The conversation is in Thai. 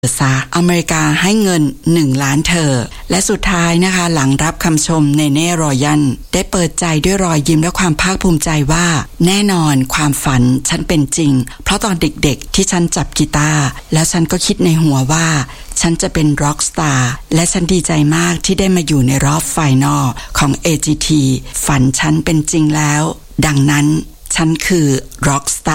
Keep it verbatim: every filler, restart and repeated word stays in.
ซะอเมริกาให้เงินหนึ่งล้านเธอและสุดท้ายนะคะหลังรับคำชมเนเน่รอยันได้เปิดใจด้วยรอยยิ้มและความภาคภูมิใจว่าแน่นอนความฝันฉันเป็นจริงเพราะตอนเด็กๆที่ฉันจับกีตาร์แล้วฉันก็คิดในหัวว่าฉันจะเป็นร็อกสตาร์และฉันดีใจมากที่ได้มาอยู่ในรอบไฟนอลของ เอ จี ที ฝันฉันเป็นจริงแล้วดังนั้นฉันคือร็อกสตาร์